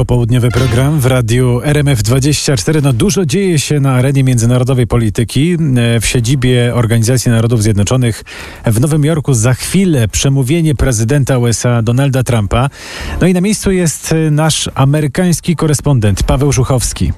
Popołudniowy program w radiu RMF24. Dużo dzieje się na arenie międzynarodowej polityki. W siedzibie Organizacji Narodów Zjednoczonych w Nowym Jorku za chwilę przemówienie prezydenta USA Donalda Trumpa. I na miejscu jest nasz amerykański korespondent Paweł Żuchowski.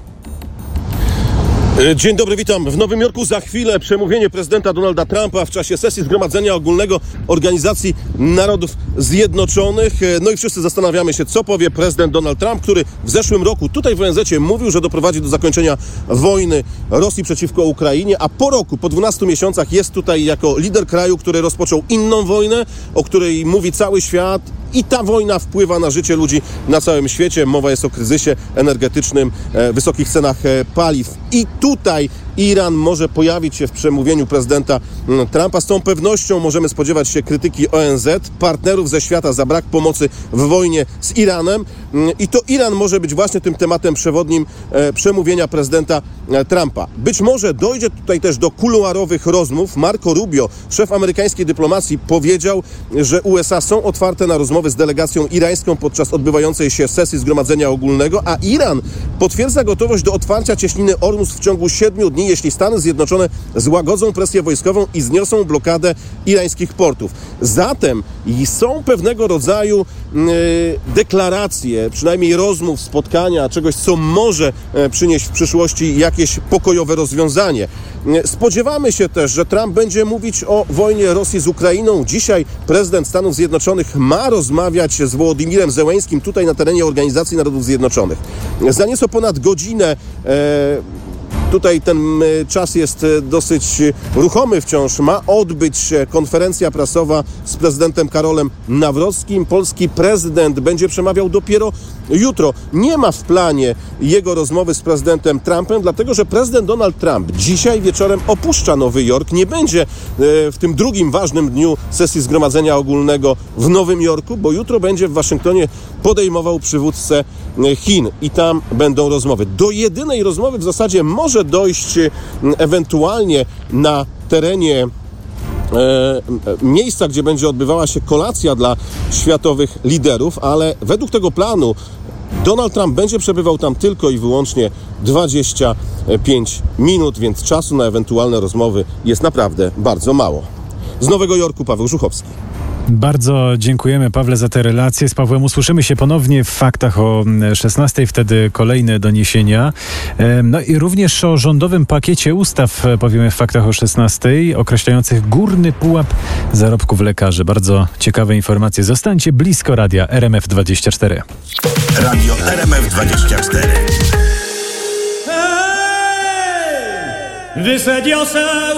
Dzień dobry, witam. W Nowym Jorku za chwilę przemówienie prezydenta Donalda Trumpa w czasie sesji Zgromadzenia Ogólnego Organizacji Narodów Zjednoczonych. I wszyscy zastanawiamy się, co powie prezydent Donald Trump, który w zeszłym roku tutaj w ONZ-cie mówił, że doprowadzi do zakończenia wojny Rosji przeciwko Ukrainie, a po roku, po 12 miesiącach jest tutaj jako lider kraju, który rozpoczął inną wojnę, o której mówi cały świat. I ta wojna wpływa na życie ludzi na całym świecie. Mowa jest o kryzysie energetycznym, wysokich cenach paliw. I tutaj Iran może pojawić się w przemówieniu prezydenta Trumpa. Z tą pewnością możemy spodziewać się krytyki ONZ, partnerów ze świata za brak pomocy w wojnie z Iranem. I to Iran może być właśnie tym tematem przewodnim przemówienia prezydenta Trumpa. Być może dojdzie tutaj też do kuluarowych rozmów. Marco Rubio, szef amerykańskiej dyplomacji, powiedział, że USA są otwarte na rozmowy z delegacją irańską podczas odbywającej się sesji Zgromadzenia Ogólnego, a Iran potwierdza gotowość do otwarcia cieśniny Ormus w ciągu 7 dni, jeśli Stany Zjednoczone złagodzą presję wojskową i zniosą blokadę irańskich portów. Zatem są pewnego rodzaju deklaracje, przynajmniej rozmów, spotkania, czegoś, co może przynieść w przyszłości jakieś pokojowe rozwiązanie. Spodziewamy się też, że Trump będzie mówić o wojnie Rosji z Ukrainą. Dzisiaj prezydent Stanów Zjednoczonych ma rozmawiać z Wołodymirem Zełeńskim tutaj na terenie Organizacji Narodów Zjednoczonych. Za nieco ponad godzinę tutaj ten czas jest dosyć ruchomy wciąż. Ma odbyć się konferencja prasowa z prezydentem Karolem Nawrockim. Polski prezydent będzie przemawiał dopiero jutro. Nie ma w planie jego rozmowy z prezydentem Trumpem, dlatego że prezydent Donald Trump dzisiaj wieczorem opuszcza Nowy Jork. Nie będzie w tym drugim ważnym dniu sesji Zgromadzenia Ogólnego w Nowym Jorku, bo jutro będzie w Waszyngtonie podejmował przywódcę Chin i tam będą rozmowy. Do jedynej rozmowy w zasadzie może dojść ewentualnie na terenie miejsca, gdzie będzie odbywała się kolacja dla światowych liderów, ale według tego planu Donald Trump będzie przebywał tam tylko i wyłącznie 25 minut, więc czasu na ewentualne rozmowy jest naprawdę bardzo mało. Z Nowego Jorku Paweł Żuchowski. Bardzo dziękujemy, Pawle, za te relacje. Z Pawłem usłyszymy się ponownie w faktach o 16:00, wtedy kolejne doniesienia. I również o rządowym pakiecie ustaw powiemy w faktach o 16:00, określających górny pułap zarobków lekarzy. Bardzo ciekawe informacje. Zostańcie blisko radia RMF24. Radio RMF24. Wysadził